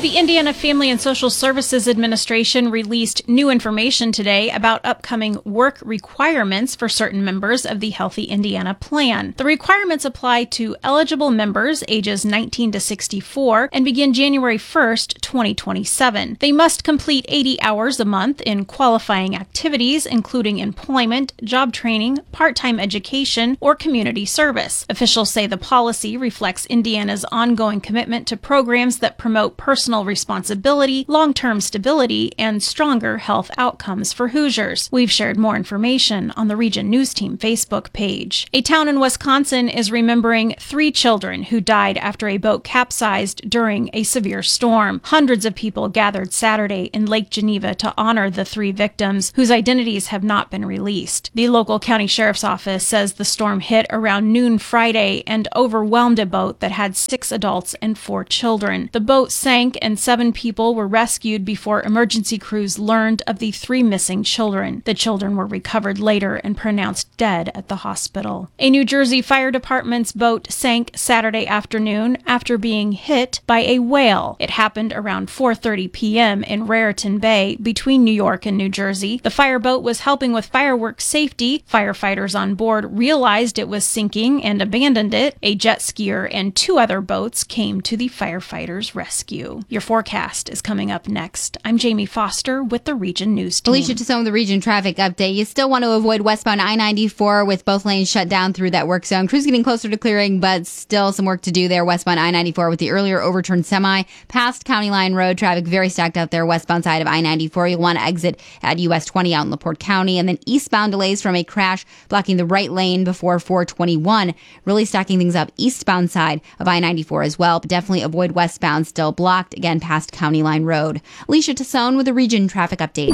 The Indiana Family and Social Services Administration released new information today about upcoming work requirements for certain members of the Healthy Indiana Plan. The requirements apply to eligible members ages 19 to 64 and begin January 1st, 2027. They must complete 80 hours a month in qualifying activities, including employment, job training, part-time education, or community service. Officials say the policy reflects Indiana's ongoing commitment to programs that promote personal responsibility, long-term stability, and stronger health outcomes for Hoosiers. We've shared more information on the Region News Team Facebook page. A town in Wisconsin is remembering 3 children who died after a boat capsized during a severe storm. Hundreds of people gathered Saturday in Lake Geneva to honor the 3 victims whose identities have not been released. The local county sheriff's office says the storm hit around noon Friday and overwhelmed a boat that had 6 adults and 4 children. The boat sank and 7 people were rescued before emergency crews learned of the 3 missing children. The children were recovered later and pronounced dead at the hospital. A New Jersey fire department's boat sank Saturday afternoon after being hit by a whale. It happened around 4:30 p.m. in Raritan Bay between New York and New Jersey. The fireboat was helping with fireworks safety. Firefighters on board realized it was sinking and abandoned it. A jet skier and 2 other boats came to the firefighters' rescue. Your forecast is coming up next. I'm Jamie Foster with the Region News Team. Alicia Tassone with the Region Traffic Update. You still want to avoid westbound I-94 with both lanes shut down through that work zone. Crews getting closer to clearing, but still some work to do there. Westbound I-94 with the earlier overturned semi past County Line Road. Traffic very stacked out there westbound side of I-94. You'll want to exit at US 20 out in LaPorte County. And then eastbound delays from a crash blocking the right lane before 421. Really stacking things up eastbound side of I-94 as well. But definitely avoid westbound, still blocked again past County Line Road. Alicia Tassone with the Region Traffic Update.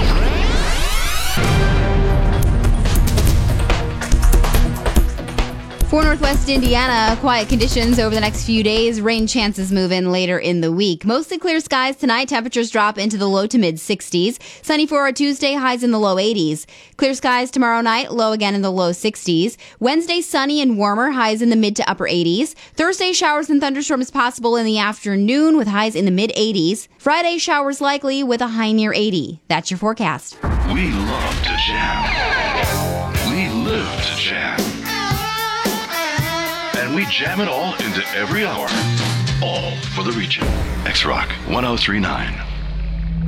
For Northwest Indiana, quiet conditions over the next few days. Rain chances move in later in the week. Mostly clear skies tonight. Temperatures drop into the low to mid 60s. Sunny for our Tuesday, highs in the low 80s. Clear skies tomorrow night, low again in the low 60s. Wednesday, sunny and warmer, highs in the mid to upper 80s. Thursday, showers and thunderstorms possible in the afternoon with highs in the mid 80s. Friday, showers likely with a high near 80. That's your forecast. We love to jam. We live to jam. And we jam it all into every hour. All for the Region. X-Rock 1039.